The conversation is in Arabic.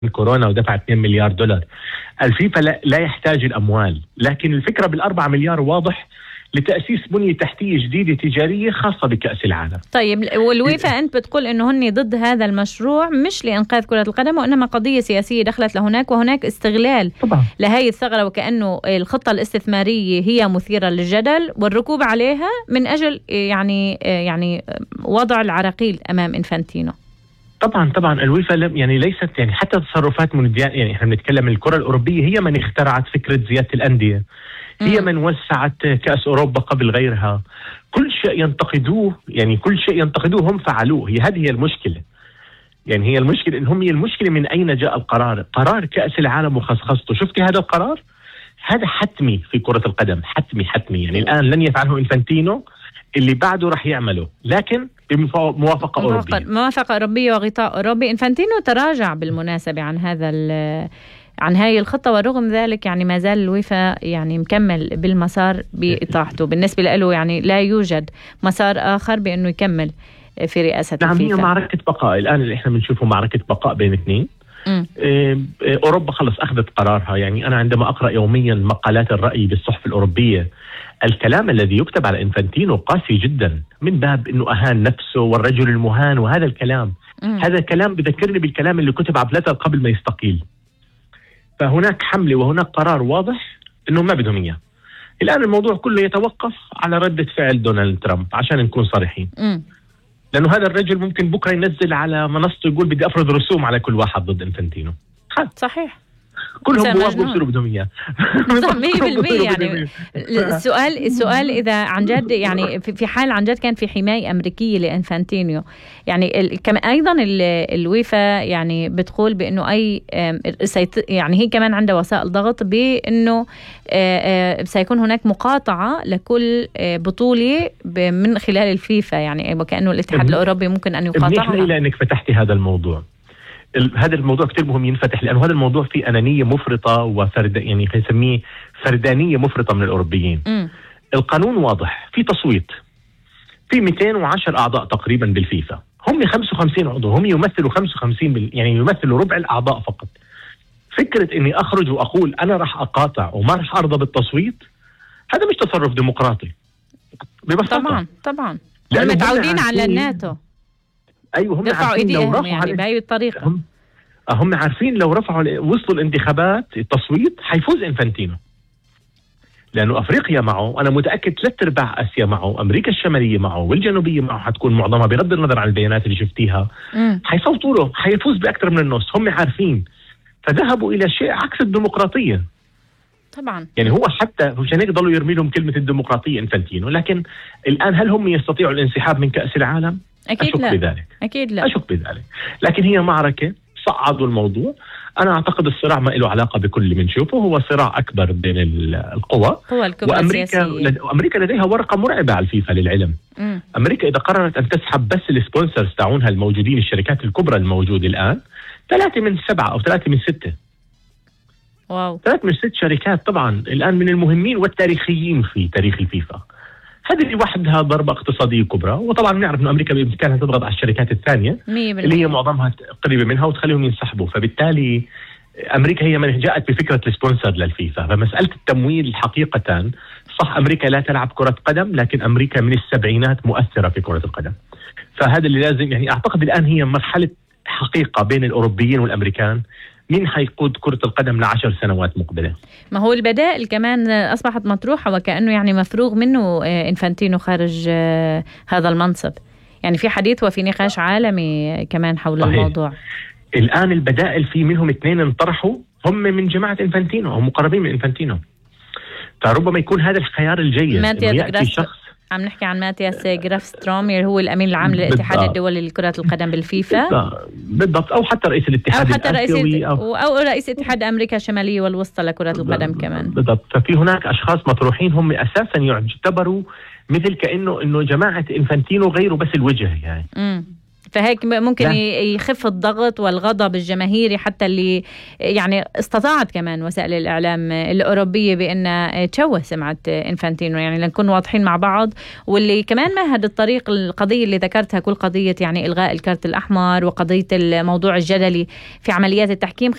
كورونا ودفع 2 مليار دولار. الفيفا لا يحتاج الأموال، لكن الفكرة بال4 مليار واضح لتأسيس بنية تحتية جديدة تجارية خاصة بكأس العالم. طيب والويفا أنت بتقول أنه هن ضد هذا المشروع مش لإنقاذ كرة القدم، وإنما قضية سياسية دخلت لهناك، وهناك استغلال طبعا لهذه الثغرة، وكأنه الخطة الاستثمارية هي مثيرة للجدل والركوب عليها من أجل يعني وضع العراقيل أمام إنفانتينو. طبعا الويفا يعني ليست يعني حتى تصرفات مونديال، يعني احنا بنتكلم الكرة الأوروبية هي من اخترعت فكرة زيادة الأندية، هي من وسعت كأس أوروبا قبل غيرها. كل شيء ينتقدوه هم فعلوه. هذه هي المشكلة. يعني هي المشكلة هي المشكلة من أين جاء القرار؟ قرار كأس العالم وخصخصته. شفتي هذا القرار؟ هذا حتمي في كرة القدم، حتمي. يعني الآن لن يفعله إنفانتينو، اللي بعده رح يعمله، لكن بموافقة أوروبية. موافقة أوروبية وغطاء أوروبي. إنفانتينو تراجع بالمناسبة عن هاي الخطة، ورغم ذلك يعني ما زال الويفا يعني مكمل بالمسار بإطاحته. بالنسبة له يعني لا يوجد مسار آخر بأنه يكمل في رئاسة الفيفا. نعم، هي معركة بقاء الآن اللي احنا بنشوفه، معركة بقاء بين اثنين. أوروبا خلص أخذت قرارها. يعني أنا عندما أقرأ يوميا مقالات الرأي بالصحف الأوروبية، الكلام الذي يكتب على إنفانتينو قاسي جدا، من باب أنه أهان نفسه والرجل المهان، وهذا الكلام هذا الكلام بذكرني بالكلام اللي كتب على بلاتر قبل ما يستقيل. فهناك حملة وهناك قرار واضح أنه ما بدهم إياه. الآن الموضوع كله يتوقف على ردة فعل دونالد ترامب، عشان نكون صريحين. لأنه هذا الرجل ممكن بكرة ينزل على منصته يقول بدي أفرض رسوم على كل واحد ضد إنفانتينو. صحيح، كلهم بوافقوا بصيروا بدهم إياه 100%. يعني السؤال إذا عن جد يعني في حال عن جد كان في حماية أمريكية لإنفانتينو، يعني أيضا الويفا يعني بتقول بأنه يعني هي كمان عندها وسائل ضغط بأنه سيكون هناك مقاطعة لكل بطولة من خلال الفيفا، يعني وكأنه الاتحاد الأوروبي ممكن أن يقاطعها. منيح لأنك فتحتي هذا الموضوع. هذا الموضوع كتير مهم ينفتح، لأنه هذا الموضوع فيه أنانية مفرطة يعني نسميه فردانية مفرطة من الأوروبيين. القانون واضح، في تصويت، في 210 أعضاء تقريبا بالفيفا، هم 55 عضو، هم يمثلوا 55 يعني يمثلوا ربع الأعضاء فقط. فكرة إني أخرج وأقول أنا رح أقاطع وما رح أرضى بالتصويت، هذا مش تصرف ديمقراطي ببساطة. طبعا متعودين على الناتو. أيوة، هم عارفين لو رفعوا يعني بهاي الطريقة، هم عارفين لو وصلوا الانتخابات التصويت حيفوز إنفانتينو، لأنه أفريقيا معه، أنا متأكد 3/4 آسيا معه، أمريكا الشمالية معه والجنوبية معه، حتكون معظمها بغض النظر عن البيانات اللي شفتيها حيصوتوا له، حيفوز بأكثر من النص. هم عارفين، فذهبوا إلى شيء عكس الديمقراطية طبعا. يعني هو حتى عشان هيك ضلوا يرمي لهم كلمة الديمقراطية إنفانتينو. لكن الآن هل هم يستطيعوا الانسحاب من كأس العالم؟ أكيد لا. أشك بذلك. لكن هي معركة صعدوا الموضوع. أنا أعتقد الصراع ما له علاقة بكل اللي بنشوفه، هو صراع أكبر بين القوى. وأمريكا لديها ورقة مرعبة على الفيفا للعلم. أمريكا إذا قررت أن تسحب بس السبونسرز تاعونها الموجودين، الشركات الكبرى الموجودة الآن 3 من 7 أو 3 من 6. واو، 3 من 6 شركات طبعا الآن من المهمين والتاريخيين في تاريخ الفيفا. هذه لوحدها ضربة اقتصادية كبرى. وطبعا نعرف أن أمريكا بإمكانها تضغط على الشركات الثانية اللي هي معظمها قريبة منها وتخليهم ينسحبوا. فبالتالي أمريكا هي من جاءت بفكرة السبونسر للفيفا. فمسألة التمويل حقيقة صح، أمريكا لا تلعب كرة قدم، لكن أمريكا من السبعينات مؤثرة في كرة القدم. فهذا اللي لازم يعني أعتقد الآن هي مرحلة حقيقة بين الأوروبيين والأمريكان، مين حيقود كرة القدم ل10 سنوات مقبلة. ما هو البدائل كمان أصبحت مطروحة، وكأنه يعني مفروغ منه إنفانتينو خارج هذا المنصب. يعني في حديث وفي نقاش عالمي كمان حول صحيح. الموضوع الآن البدائل في منهم 2 انطرحوا، هم من جماعة إنفانتينو أو مقربين من إنفانتينو. فربما يكون هذا الخيار الجيد، إنه يأتي شخص. عم نحكي عن ماتياس جرافستروم هو الأمين العام للاتحاد الدولي لكرة القدم بالفيفا بالضبط، أو حتى رئيس الاتحاد الآسيوي أو رئيس اتحاد أمريكا الشمالية والوسطى لكرة القدم كمان. بالضبط. ففي هناك أشخاص مطروحين هم أساسا يعتبروا مثل كأنه جماعة إنفانتينو غيره بس الوجه يعني. فهيك ممكن يخف الضغط والغضب الجماهيري، حتى اللي يعني استطاعت كمان وسائل الإعلام الأوروبية بأن تشوه سمعة إنفانتينو، يعني لنكون واضحين مع بعض. واللي كمان مهد الطريق القضية اللي ذكرتها، كل قضية يعني إلغاء الكارت الأحمر وقضية الموضوع الجدلي في عمليات التحكيم.